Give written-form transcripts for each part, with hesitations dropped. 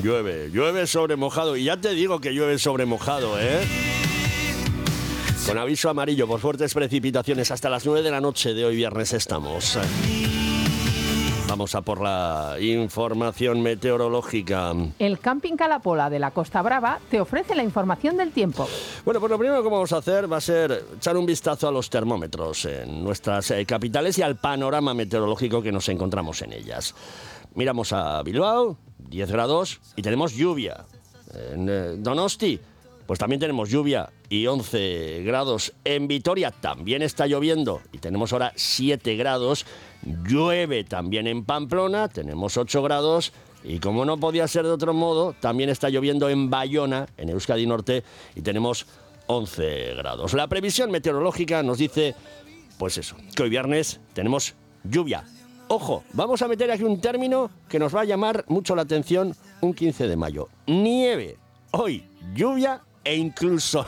Llueve sobre mojado. Y ya te digo que llueve sobre mojado, ¿eh? Con aviso amarillo por fuertes precipitaciones hasta las 9 de la noche de hoy viernes estamos. Vamos a por la información meteorológica. El Camping Cala-Pola de la Costa Brava te ofrece la información del tiempo. Bueno, pues lo primero que vamos a hacer va a ser echar un vistazo a los termómetros en nuestras capitales y al panorama meteorológico que nos encontramos en ellas. Miramos a Bilbao, 10 grados, y tenemos lluvia. En Donosti, pues también tenemos lluvia y 11 grados. En Vitoria también está lloviendo y tenemos ahora 7 grados. Llueve también en Pamplona, tenemos 8 grados. Y como no podía ser de otro modo, también está lloviendo en Bayona, en Euskadi Norte, y tenemos 11 grados. La previsión meteorológica nos dice, pues eso, que hoy viernes tenemos lluvia. Ojo, vamos a meter aquí un término que nos va a llamar mucho la atención un 15 de mayo. Nieve. Hoy, lluvia e incluso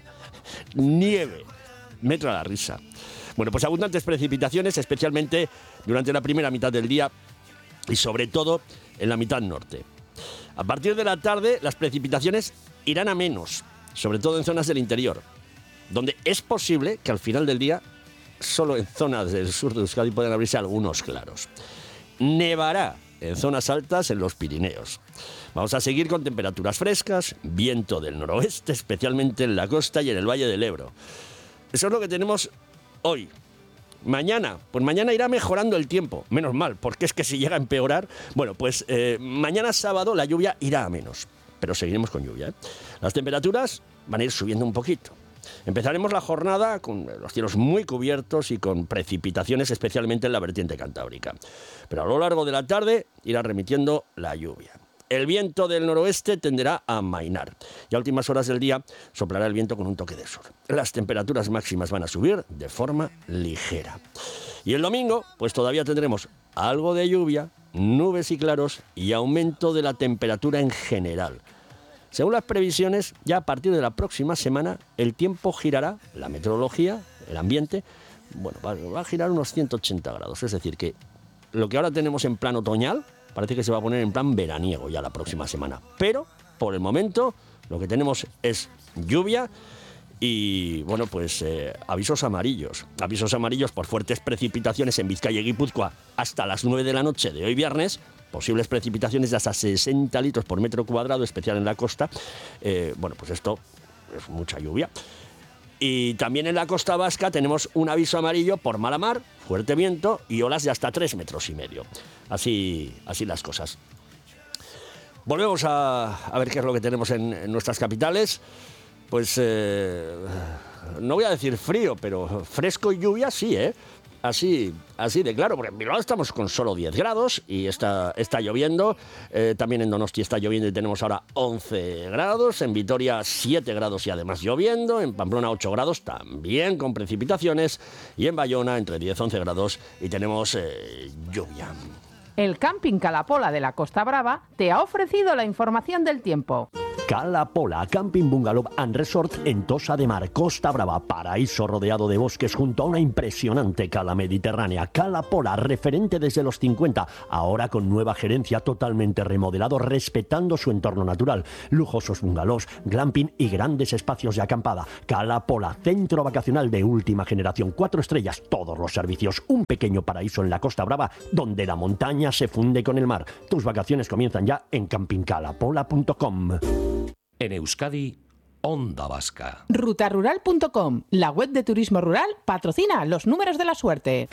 nieve. Me trae la risa. Bueno, pues abundantes precipitaciones, especialmente durante la primera mitad del día y sobre todo en la mitad norte. A partir de la tarde, las precipitaciones irán a menos, sobre todo en zonas del interior, donde es posible que al final del día, solo en zonas del sur de Euskadi puedan abrirse algunos claros. Nevará en zonas altas en los Pirineos. Vamos a seguir con temperaturas frescas, viento del noroeste, especialmente en la costa y en el Valle del Ebro. Eso es lo que tenemos hoy. Mañana, pues mañana irá mejorando el tiempo, menos mal, porque es que si llega a empeorar, bueno, pues mañana sábado la lluvia irá a menos, pero seguiremos con lluvia, ¿eh? Las temperaturas van a ir subiendo un poquito. Empezaremos la jornada con los cielos muy cubiertos y con precipitaciones, especialmente en la vertiente cantábrica. Pero a lo largo de la tarde irá remitiendo la lluvia. El viento del noroeste tenderá a amainar y a últimas horas del día soplará el viento con un toque de sur. Las temperaturas máximas van a subir de forma ligera. Y el domingo, pues todavía tendremos algo de lluvia, nubes y claros y aumento de la temperatura en general. Según las previsiones, ya a partir de la próxima semana el tiempo girará, la meteorología, el ambiente, bueno, va a girar unos 180 grados. Es decir, que lo que ahora tenemos en plan otoñal parece que se va a poner en plan veraniego ya la próxima semana. Pero, por el momento, lo que tenemos es lluvia y, bueno, pues avisos amarillos. Avisos amarillos por fuertes precipitaciones en Vizcaya y Guipúzcoa hasta las 9 de la noche de hoy viernes. Posibles precipitaciones de hasta 60 litros por metro cuadrado, especial en la costa. Bueno, pues esto es mucha lluvia. Y también en la costa vasca tenemos un aviso amarillo por mala mar, fuerte viento y olas de hasta 3,5 metros. Así las cosas. Volvemos a ver qué es lo que tenemos en nuestras capitales. Pues no voy a decir frío, pero fresco y lluvia sí, ¿eh? Así de claro, porque en Bilbao estamos con solo 10 grados y está lloviendo. También en Donosti está lloviendo y tenemos ahora 11 grados. En Vitoria 7 grados y además lloviendo. En Pamplona 8 grados también con precipitaciones. Y en Bayona entre 10 y 11 grados y tenemos lluvia. El Camping Cala-Pola de la Costa Brava te ha ofrecido la información del tiempo. Cala-Pola, Camping Bungalow and Resort en Tossa de Mar, Costa Brava, paraíso rodeado de bosques junto a una impresionante cala mediterránea. Cala-Pola, referente desde los 50, ahora con nueva gerencia, totalmente remodelado, respetando su entorno natural. Lujosos bungalows, glamping y grandes espacios de acampada. Cala-Pola, centro vacacional de última generación, 4 estrellas, todos los servicios. Un pequeño paraíso en la Costa Brava, donde la montaña se funde con el mar. Tus vacaciones comienzan ya en campingcalapola.com. En Euskadi, Onda Vasca. Rutarural.com, la web de turismo rural, patrocina los números de la suerte.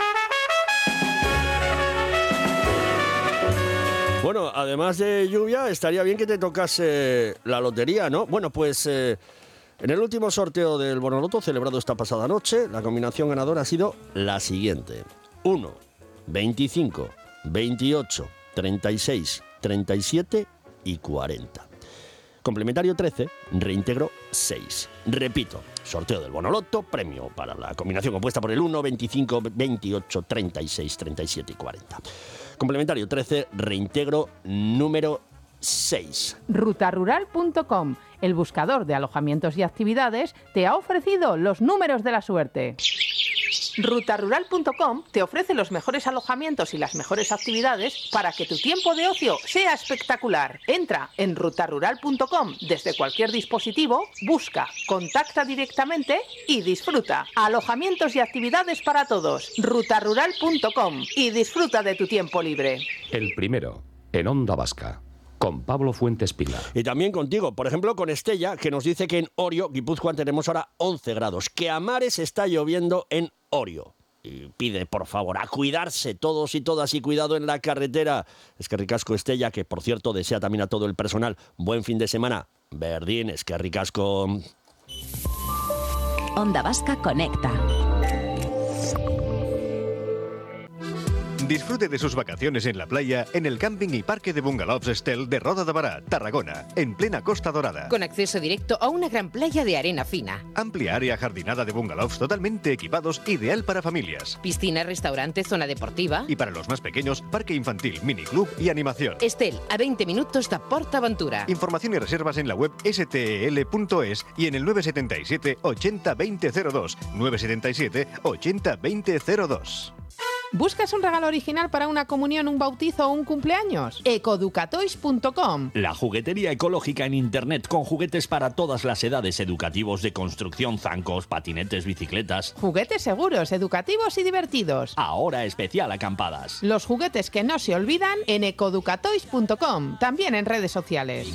Bueno, además de lluvia, estaría bien que te tocase la lotería, ¿no? Bueno, pues en el último sorteo del Bonoloto celebrado esta pasada noche, la combinación ganadora ha sido la siguiente: 1, 25, 28, 36, 37 y 40. Complementario 13, reintegro 6. Repito, sorteo del Bonoloto, premio para la combinación compuesta por el 1, 25, 28, 36, 37 y 40. Complementario 13, reintegro número 6. Rutarural.com, el buscador de alojamientos y actividades, te ha ofrecido los números de la suerte. Rutarural.com te ofrece los mejores alojamientos y las mejores actividades para que tu tiempo de ocio sea espectacular. Entra en rutarural.com desde cualquier dispositivo, busca, contacta directamente y disfruta. Alojamientos y actividades para todos. Rutarural.com y disfruta de tu tiempo libre. El primero, en Onda Vasca, con Pablo Fuentes Pila. Y también contigo, por ejemplo, con Estella, que nos dice que en Orio, Guipúzcoa, tenemos ahora 11 grados, que a mares está lloviendo en Orio. Y pide, por favor, a cuidarse todos y todas y cuidado en la carretera. Es que ricasco Estella, que por cierto desea también a todo el personal buen fin de semana. Berdín, es que ricasco. Onda Vasca conecta. Disfrute de sus vacaciones en la playa en el camping y parque de bungalows Estel de Roda de Bará, Tarragona, en plena Costa Dorada. Con acceso directo a una gran playa de arena fina. Amplia área jardinada de bungalows totalmente equipados, ideal para familias. Piscina, restaurante, zona deportiva. Y para los más pequeños, parque infantil, miniclub y animación. Estel, a 20 minutos de PortAventura. Información y reservas en la web stel.es y en el 977 80 2002. 977 80 2002. ¿Buscas un regalo original para una comunión, un bautizo o un cumpleaños? Ecoducatoys.com. La juguetería ecológica en Internet con juguetes para todas las edades, educativos, de construcción, zancos, patinetes, bicicletas. Juguetes seguros, educativos y divertidos. Ahora especial acampadas. Los juguetes que no se olvidan en ecoducatoys.com, también en redes sociales.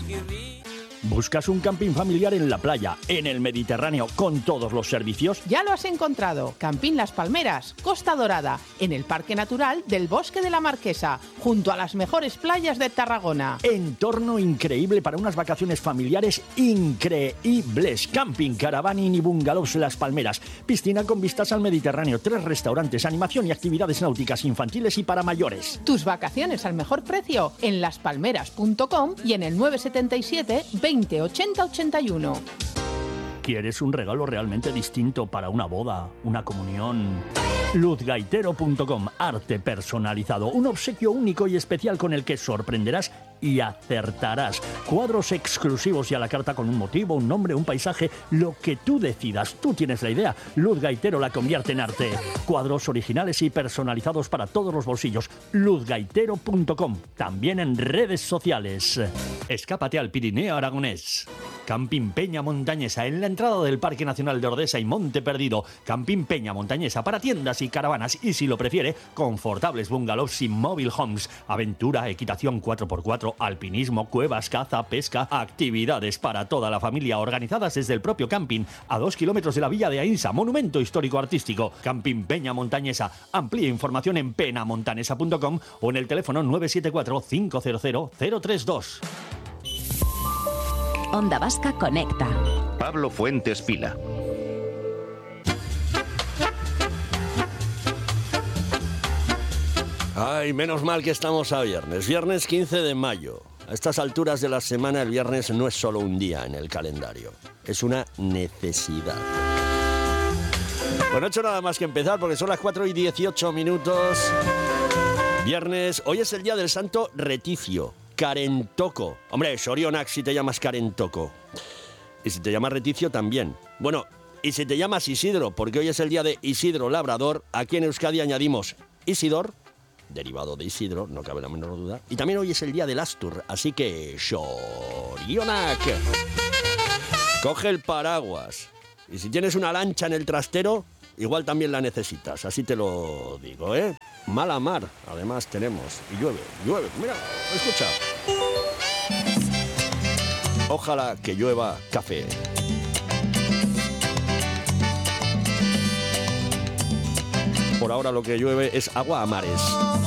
¿Buscas un camping familiar en la playa, en el Mediterráneo, con todos los servicios? Ya lo has encontrado. Campín Las Palmeras, Costa Dorada, en el Parque Natural del Bosque de la Marquesa, junto a las mejores playas de Tarragona. Entorno increíble para unas vacaciones familiares increíbles. Camping, caravaning y bungalows Las Palmeras. Piscina con vistas al Mediterráneo, 3 restaurantes, animación y actividades náuticas infantiles y para mayores. Tus vacaciones al mejor precio en laspalmeras.com y en el 977 20 80 81. ¿Quieres un regalo realmente distinto para una boda, una comunión? Luzgaitero.com, arte personalizado, un obsequio único y especial con el que sorprenderás y acertarás. Cuadros exclusivos y a la carta con un motivo, un nombre, un paisaje, lo que tú decidas. Tú tienes la idea. Luz Gaitero la convierte en arte. Cuadros originales y personalizados para todos los bolsillos. Luzgaitero.com, también en redes sociales. Escápate al Pirineo aragonés. Camping Peña Montañesa, en la entrada del Parque Nacional de Ordesa y Monte Perdido. Camping Peña Montañesa para tiendas y caravanas y, si lo prefiere, confortables bungalows y mobile homes. Aventura, equitación 4x4, alpinismo, cuevas, caza, pesca, actividades para toda la familia organizadas desde el propio camping, a 2 kilómetros de la villa de Ainsa, monumento histórico artístico. Camping Peña Montañesa. Amplía información en penamontanesa.com o en el teléfono 974 500 032. Onda Vasca conecta. Pablo Fuentes Pila. Ay, menos mal que estamos a viernes. Viernes 15 de mayo. A estas alturas de la semana, el viernes no es solo un día en el calendario. Es una necesidad. Pues no he hecho nada más que empezar porque son las 4:18. Viernes. Hoy es el día del santo Reticio. Carentoko. Hombre, Sorionak si te llamas Carentoko. Y si te llamas Reticio también. Bueno, y si te llamas Isidro, porque hoy es el día de Isidro Labrador, aquí en Euskadi añadimos Isidor, derivado de Isidro, no cabe la menor duda. Y también hoy es el día del Astur, así que Sorionak. Coge el paraguas. Y si tienes una lancha en el trastero, igual también la necesitas, así te lo digo, ¿eh? Mala mar, además tenemos. Y llueve. Mira, escucha. Ojalá que llueva café. Por ahora lo que llueve es agua a mares.